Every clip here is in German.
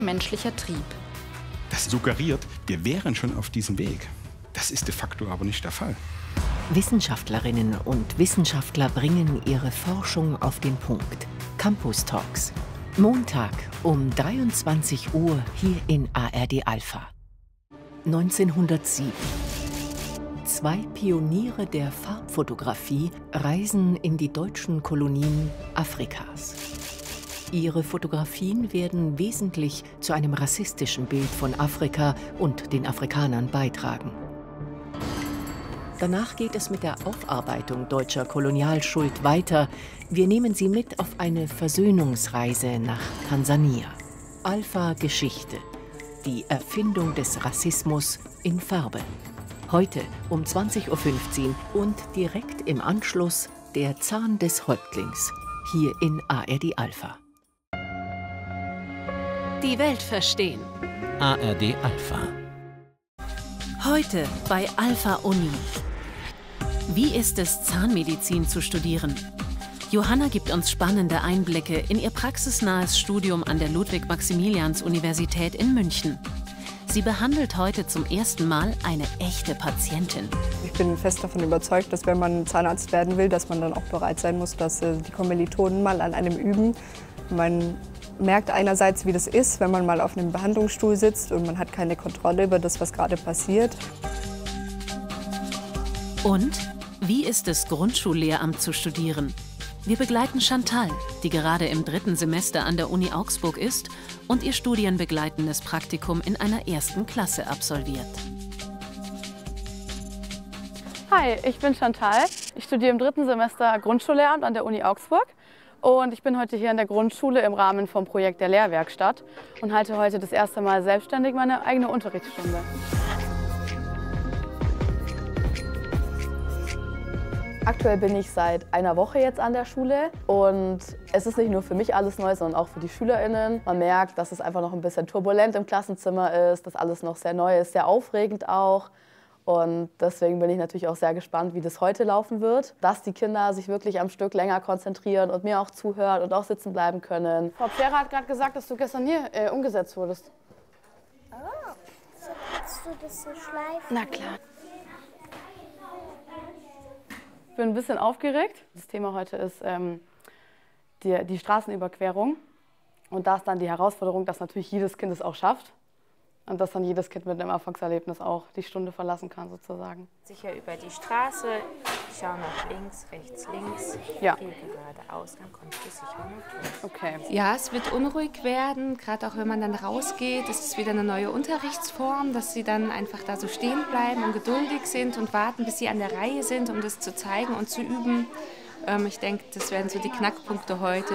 menschlicher Trieb. Das suggeriert, wir wären schon auf diesem Weg. Das ist de facto aber nicht der Fall. Wissenschaftlerinnen und Wissenschaftler bringen ihre Forschung auf den Punkt. Campus Talks. Montag um 23 Uhr hier in ARD Alpha. 1907. Zwei Pioniere der Farbfotografie reisen in die deutschen Kolonien Afrikas. Ihre Fotografien werden wesentlich zu einem rassistischen Bild von Afrika und den Afrikanern beitragen. Danach geht es mit der Aufarbeitung deutscher Kolonialschuld weiter. Wir nehmen Sie mit auf eine Versöhnungsreise nach Tansania. Alpha Geschichte. Die Erfindung des Rassismus in Farbe. Heute um 20:15 Uhr und direkt im Anschluss der Zahn des Häuptlings. Hier in ARD Alpha. Die Welt verstehen. ARD Alpha. Heute bei Alpha Uni. Wie ist es, Zahnmedizin zu studieren? Johanna gibt uns spannende Einblicke in ihr praxisnahes Studium an der Ludwig-Maximilians-Universität in München. Sie behandelt heute zum ersten Mal eine echte Patientin. Ich bin fest davon überzeugt, dass wenn man Zahnarzt werden will, dass man dann auch bereit sein muss, dass die Kommilitonen mal an einem üben. Man merkt einerseits, wie das ist, wenn man mal auf einem Behandlungsstuhl sitzt und man hat keine Kontrolle über das, was gerade passiert. Und wie ist es, Grundschullehramt zu studieren? Wir begleiten Chantal, die gerade im 3. Semester an der Uni Augsburg ist und ihr studienbegleitendes Praktikum in einer 1. Klasse absolviert. Hi, ich bin Chantal. Ich studiere im 3. Semester Grundschullehramt an der Uni Augsburg. Und ich bin heute hier an der Grundschule im Rahmen vom Projekt der Lehrwerkstatt und halte heute das erste Mal selbstständig meine eigene Unterrichtsstunde. Aktuell bin ich seit einer Woche jetzt an der Schule und es ist nicht nur für mich alles neu, sondern auch für die SchülerInnen. Man merkt, dass es einfach noch ein bisschen turbulent im Klassenzimmer ist, dass alles noch sehr neu ist, sehr aufregend auch. Und deswegen bin ich natürlich auch sehr gespannt, wie das heute laufen wird. Dass die Kinder sich wirklich am Stück länger konzentrieren und mir auch zuhören und auch sitzen bleiben können. Frau Pschera hat gerade gesagt, dass du gestern hier umgesetzt wurdest. Oh, so kannst du das so schleifen? Na klar. Ich bin ein bisschen aufgeregt. Das Thema heute ist die Straßenüberquerung. Und da ist dann die Herausforderung, dass natürlich jedes Kind es auch schafft. Und dass dann jedes Kind mit einem Erfolgserlebnis auch die Stunde verlassen kann, sozusagen. Sicher über die Straße, ich schaue nach links, rechts, links, ja. Gehe geradeaus, dann kommst du sicher noch durch. Okay. Ja, es wird unruhig werden, gerade auch wenn man dann rausgeht. Es ist wieder eine neue Unterrichtsform, dass sie dann einfach da so stehen bleiben und geduldig sind und warten, bis sie an der Reihe sind, um das zu zeigen und zu üben. Ich denke, das werden so die Knackpunkte heute.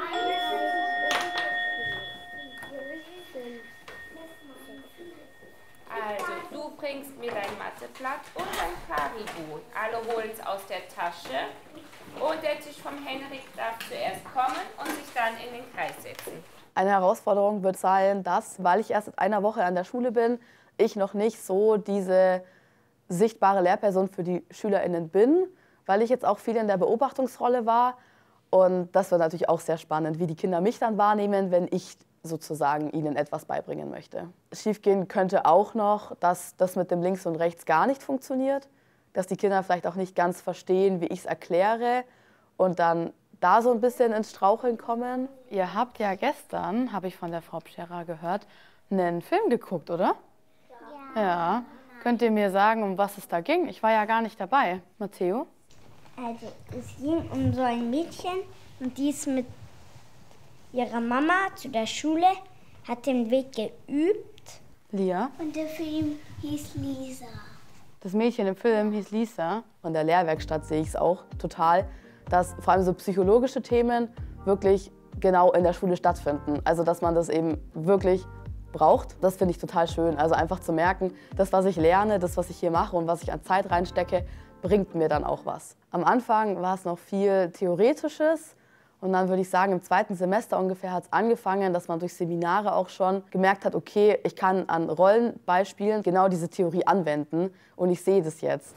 Bringst mir dein Matheblatt und dein Paribu. Alle holen es aus der Tasche und der Tisch vom Henrik darf zuerst kommen und sich dann in den Kreis setzen. Eine Herausforderung wird sein, dass, weil ich erst seit einer Woche an der Schule bin, ich noch nicht so diese sichtbare Lehrperson für die SchülerInnen bin, weil ich jetzt auch viel in der Beobachtungsrolle war. Und das wird natürlich auch sehr spannend, wie die Kinder mich dann wahrnehmen, wenn ich sozusagen ihnen etwas beibringen möchte. Schiefgehen könnte auch noch, dass das mit dem Links und Rechts gar nicht funktioniert, dass die Kinder vielleicht auch nicht ganz verstehen, wie ich es erkläre und dann da so ein bisschen ins Straucheln kommen. Ihr habt ja gestern, habe ich von der Frau Pschera gehört, einen Film geguckt, oder? Ja. Könnt ihr mir sagen, um was es da ging? Ich war ja gar nicht dabei. Matteo? Also, es ging um so ein Mädchen und die ist mit ihrer Mama zu der Schule, hat den Weg geübt. Lia? Und der Film hieß Lisa. Das Mädchen im Film hieß Lisa. Von der Lehrwerkstatt sehe ich es auch total, dass vor allem so psychologische Themen wirklich genau in der Schule stattfinden. Also dass man das eben wirklich braucht, das finde ich total schön. Also einfach zu merken, das, was ich lerne, das, was ich hier mache und was ich an Zeit reinstecke, bringt mir dann auch was. Am Anfang war es noch viel Theoretisches. Und dann würde ich sagen, im 2. Semester ungefähr hat es angefangen, dass man durch Seminare auch schon gemerkt hat, okay, ich kann an Rollenbeispielen genau diese Theorie anwenden und ich sehe das jetzt.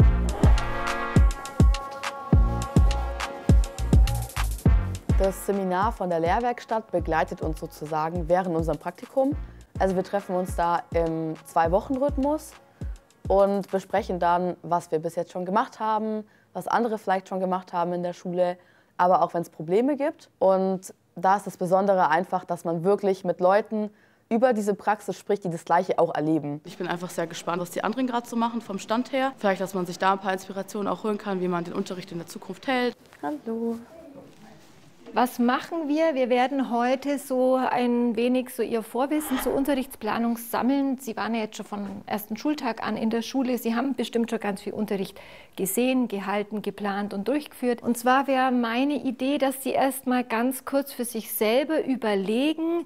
Das Seminar von der Lehrwerkstatt begleitet uns sozusagen während unserem Praktikum. Also wir treffen uns da im 2-Wochen-Rhythmus und besprechen dann, was wir bis jetzt schon gemacht haben, was andere vielleicht schon gemacht haben in der Schule, aber auch wenn es Probleme gibt. Und da ist das Besondere einfach, dass man wirklich mit Leuten über diese Praxis spricht, die das Gleiche auch erleben. Ich bin einfach sehr gespannt, was die anderen gerade so machen vom Stand her. Vielleicht, dass man sich da ein paar Inspirationen auch holen kann, wie man den Unterricht in der Zukunft hält. Hallo. Was machen wir? Wir werden heute so ein wenig so Ihr Vorwissen zur Unterrichtsplanung sammeln. Sie waren ja jetzt schon vom ersten Schultag an in der Schule. Sie haben bestimmt schon ganz viel Unterricht gesehen, gehalten, geplant und durchgeführt. Und zwar wäre meine Idee, dass Sie erst mal ganz kurz für sich selber überlegen,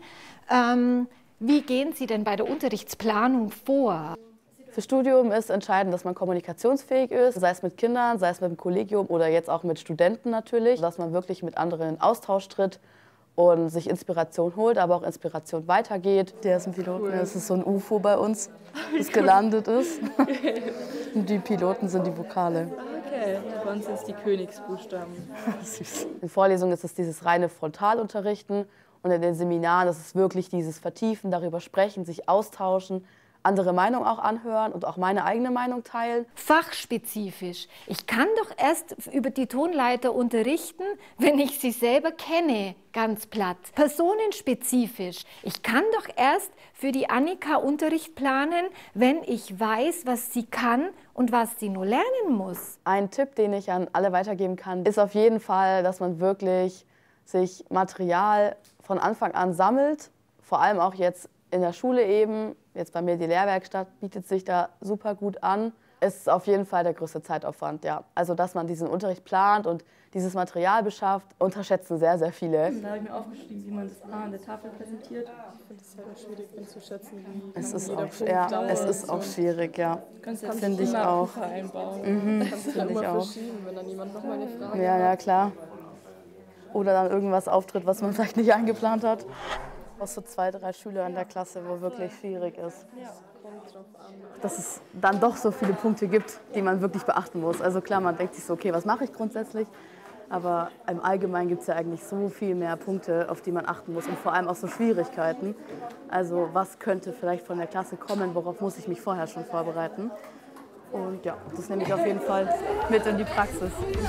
wie gehen Sie denn bei der Unterrichtsplanung vor? Fürs Studium ist entscheidend, dass man kommunikationsfähig ist, sei es mit Kindern, sei es mit dem Kollegium oder jetzt auch mit Studenten natürlich, dass man wirklich mit anderen in Austausch tritt und sich Inspiration holt, aber auch Inspiration weitergeht. Der ist ein Pilot, cool. Das ist so ein UFO bei uns, das gelandet ist. Und die Piloten sind die Vokale. Okay, bei uns sind es die Königsbuchstaben. Süß. In Vorlesungen ist es dieses reine Frontalunterrichten und in den Seminaren ist es wirklich dieses Vertiefen, darüber sprechen, sich austauschen, andere Meinung auch anhören und auch meine eigene Meinung teilen. Fachspezifisch. Ich kann doch erst über die Tonleiter unterrichten, wenn ich sie selber kenne, ganz platt. Personenspezifisch. Ich kann doch erst für die Annika Unterricht planen, wenn ich weiß, was sie kann und was sie nur lernen muss. Ein Tipp, den ich an alle weitergeben kann, ist auf jeden Fall, dass man wirklich sich Material von Anfang an sammelt, vor allem auch jetzt in der Schule eben. Jetzt bei mir die Lehrwerkstatt bietet sich da super gut an. Es ist auf jeden Fall der größte Zeitaufwand, ja. Also, dass man diesen Unterricht plant und dieses Material beschafft, unterschätzen sehr, sehr viele. Da habe ich mir aufgeschrieben, wie man das Paar an der Tafel präsentiert. Ich finde es halt auch schwierig, einzuschätzen, wie es ist jeder auch, Punkt ja, dauert. es ist auch schwierig, ja. Du kannst jetzt finde ich auch. Einbauen. Das kannst du finde ich immer auch. verschieben, wenn dann jemand noch mal eine Frage Ja, hat. ja, klar. Oder dann irgendwas auftritt, was man vielleicht nicht eingeplant hat. Auch so 2, 3 Schüler in der Klasse, wo wirklich schwierig ist. Dass es dann doch so viele Punkte gibt, die man wirklich beachten muss. Also klar, man denkt sich so, okay, was mache ich grundsätzlich? Aber im Allgemeinen gibt es ja eigentlich so viel mehr Punkte, auf die man achten muss und vor allem auch so Schwierigkeiten. Also was könnte vielleicht von der Klasse kommen, worauf muss ich mich vorher schon vorbereiten? Und ja, das nehme ich auf jeden Fall mit in die Praxis.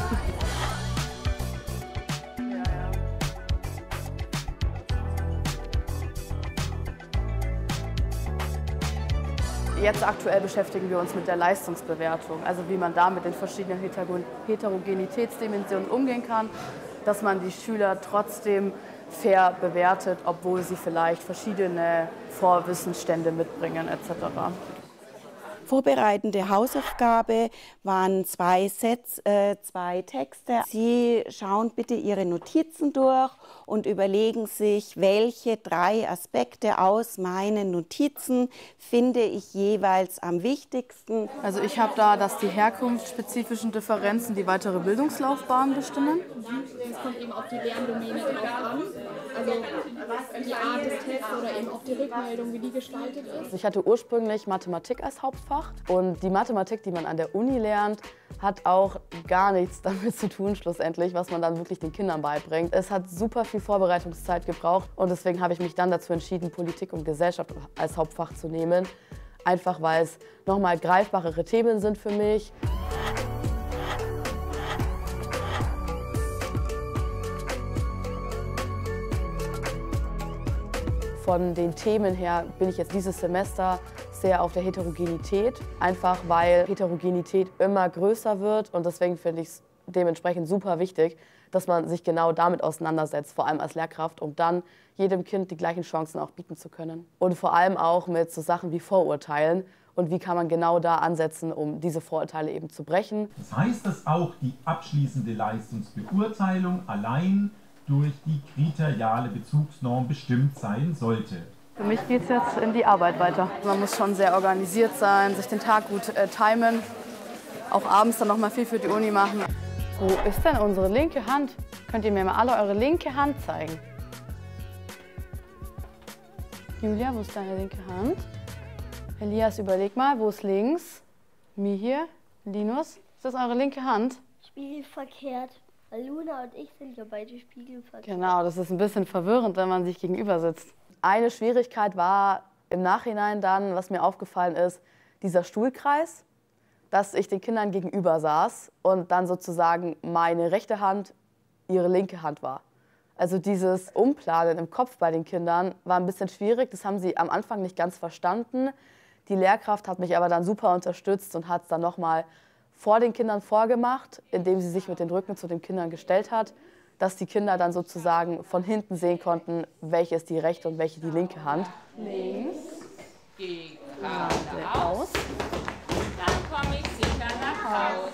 Jetzt aktuell beschäftigen wir uns mit der Leistungsbewertung, also wie man da mit den verschiedenen Heterogenitätsdimensionen umgehen kann, dass man die Schüler trotzdem fair bewertet, obwohl sie vielleicht verschiedene Vorwissensstände mitbringen etc. Vorbereitende Hausaufgabe waren 2 Sets, 2 Texte. Sie schauen bitte Ihre Notizen durch und überlegen sich, welche 3 Aspekte aus meinen Notizen finde ich jeweils am wichtigsten. Also ich habe da, dass die herkunftsspezifischen Differenzen die weitere Bildungslaufbahn bestimmen. Es kommt eben auf die Lerndomäne drauf an, also die Art des Tests oder eben auch die Rückmeldung, wie die gestaltet ist. Ich hatte ursprünglich Mathematik als Hauptfach und die Mathematik, die man an der Uni lernt, hat auch gar nichts damit zu tun schlussendlich, was man dann wirklich den Kindern beibringt. Es hat super viel Vorbereitungszeit gebraucht und deswegen habe ich mich dann dazu entschieden, Politik und Gesellschaft als Hauptfach zu nehmen. Einfach weil es nochmal greifbarere Themen sind für mich. Von den Themen her bin ich jetzt dieses Semester sehr auf der Heterogenität, einfach weil Heterogenität immer größer wird und deswegen finde ich es dementsprechend super wichtig, dass man sich genau damit auseinandersetzt, vor allem als Lehrkraft, um dann jedem Kind die gleichen Chancen auch bieten zu können. Und vor allem auch mit so Sachen wie Vorurteilen und wie kann man genau da ansetzen, um diese Vorurteile eben zu brechen. Das heißt, dass auch die abschließende Leistungsbeurteilung allein durch die kriteriale Bezugsnorm bestimmt sein sollte. Für mich geht es jetzt in die Arbeit weiter. Man muss schon sehr organisiert sein, sich den Tag gut timen, auch abends dann noch mal viel für die Uni machen. Wo ist denn unsere linke Hand? Könnt ihr mir mal alle eure linke Hand zeigen? Julia, wo ist deine linke Hand? Elias, überleg mal, wo ist links? Mi hier? Linus, ist das eure linke Hand? Spiegelverkehrt. Weil Luna und ich sind ja beide spiegelverkehrt. Genau, das ist ein bisschen verwirrend, wenn man sich gegenüber sitzt. Eine Schwierigkeit war Im Nachhinein dann, was mir aufgefallen ist, dieser Stuhlkreis, dass ich den Kindern gegenüber saß und dann sozusagen meine rechte Hand ihre linke Hand war. Also dieses Umplanen im Kopf bei den Kindern war ein bisschen schwierig. Das haben sie am Anfang nicht ganz verstanden. Die Lehrkraft hat mich aber dann super unterstützt und hat es dann nochmal vor den Kindern vorgemacht, indem sie sich mit dem Rücken zu den Kindern gestellt hat, dass die Kinder dann sozusagen von hinten sehen konnten, welche ist die rechte und welche die linke Hand. Links, geh geradeaus, dann komme ich sicher nach Haus.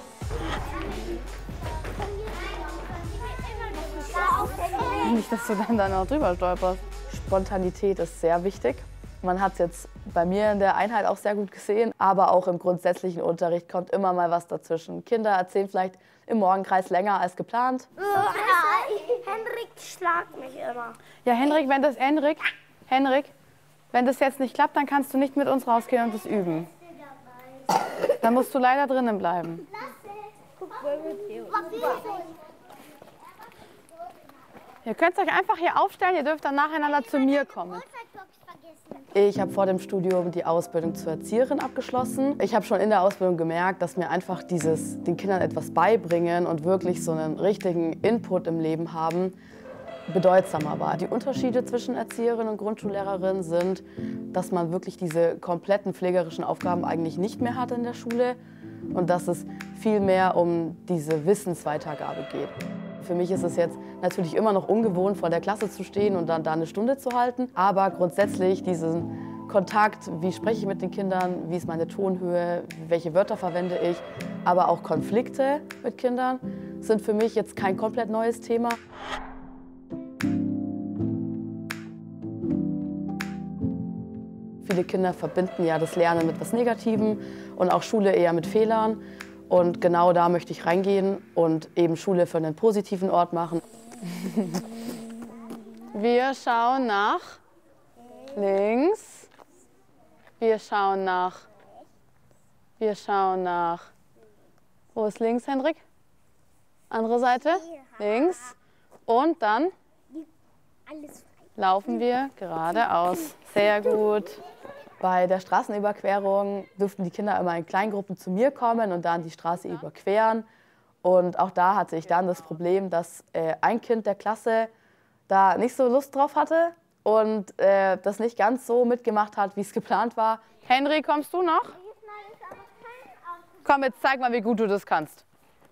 Nicht, dass du dann auch drüber stolperst. Spontanität ist sehr wichtig. Man hat es jetzt bei mir in der Einheit auch sehr gut gesehen, aber auch im grundsätzlichen Unterricht kommt immer mal was dazwischen. Kinder erzählen vielleicht im Morgenkreis länger als geplant. Henrik schlagt mich immer. Ja, Henrik, wenn das jetzt nicht klappt, dann kannst du nicht mit uns rausgehen und das üben. Dann musst du leider drinnen bleiben. Ihr könnt euch einfach hier aufstellen, ihr dürft dann nacheinander zu mir kommen. Ich habe vor dem Studium die Ausbildung zur Erzieherin abgeschlossen. Ich habe schon in der Ausbildung gemerkt, dass mir einfach den Kindern etwas beibringen und wirklich so einen richtigen Input im Leben haben, bedeutsamer war. Die Unterschiede zwischen Erzieherin und Grundschullehrerin sind, dass man wirklich diese kompletten pflegerischen Aufgaben eigentlich nicht mehr hat in der Schule und dass es viel mehr um diese Wissensweitergabe geht. Für mich ist es jetzt natürlich immer noch ungewohnt, vor der Klasse zu stehen und dann da eine Stunde zu halten. Aber grundsätzlich diesen Kontakt, wie spreche ich mit den Kindern, wie ist meine Tonhöhe, welche Wörter verwende ich, aber auch Konflikte mit Kindern sind für mich jetzt kein komplett neues Thema. Viele Kinder verbinden ja das Lernen mit etwas Negativem und auch Schule eher mit Fehlern. Und genau da möchte ich reingehen und eben Schule für einen positiven Ort machen. Wir schauen nach links. Wir schauen nach. Wo ist links, Hendrik? Andere Seite? Links. Und dann laufen wir geradeaus. Sehr gut. Bei der Straßenüberquerung durften die Kinder immer in Kleingruppen zu mir kommen und dann die Straße überqueren. Und auch da hatte ich dann das Problem, dass ein Kind der Klasse da nicht so Lust drauf hatte und das nicht ganz so mitgemacht hat, wie es geplant war. Henry, kommst du noch? Komm, jetzt zeig mal, wie gut du das kannst.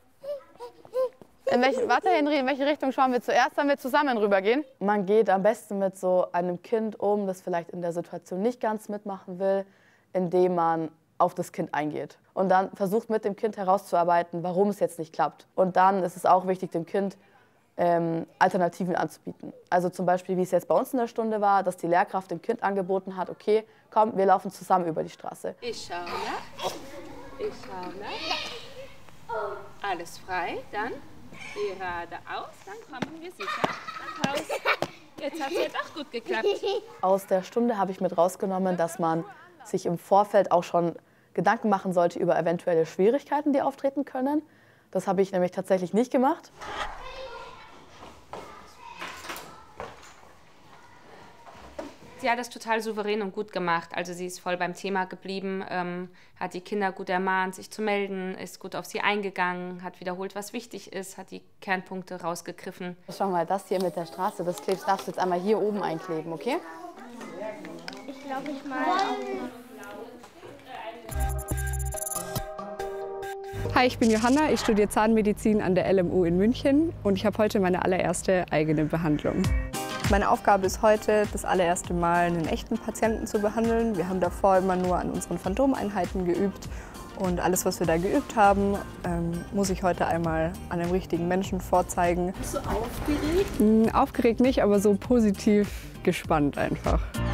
Warte, Henry, in welche Richtung schauen wir zuerst, wenn wir zusammen rübergehen? Man geht am besten mit so einem Kind um, das vielleicht in der Situation nicht ganz mitmachen will, indem man auf das Kind eingeht. Und dann versucht mit dem Kind herauszuarbeiten, warum es jetzt nicht klappt. Und dann ist es auch wichtig, dem Kind Alternativen anzubieten. Also zum Beispiel, wie es jetzt bei uns in der Stunde war, dass die Lehrkraft dem Kind angeboten hat, okay, komm, wir laufen zusammen über die Straße. Ich schaue nach. Alles frei, dann geradeaus, dann kommen wir sicher nach Haus. Jetzt hat es ja doch gut geklappt. Aus der Stunde habe ich mit rausgenommen, dass man sich im Vorfeld auch schon Gedanken machen sollte über eventuelle Schwierigkeiten, die auftreten können. Das habe ich nämlich tatsächlich nicht gemacht. Sie hat das total souverän und gut gemacht. Also sie ist voll beim Thema geblieben, hat die Kinder gut ermahnt, sich zu melden, ist gut auf sie eingegangen, hat wiederholt, was wichtig ist, hat die Kernpunkte rausgegriffen. Schau mal, das hier mit der Straße, das darfst du jetzt einmal hier oben einkleben, okay? Ich glaube, ich mal. Hi, ich bin Johanna, ich studiere Zahnmedizin an der LMU in München und ich habe heute meine allererste eigene Behandlung. Meine Aufgabe ist heute, das allererste Mal einen echten Patienten zu behandeln. Wir haben davor immer nur an unseren Phantomeinheiten geübt und alles, was wir da geübt haben, muss ich heute einmal an einem richtigen Menschen vorzeigen. Bist du aufgeregt? Aufgeregt nicht, aber so positiv gespannt einfach.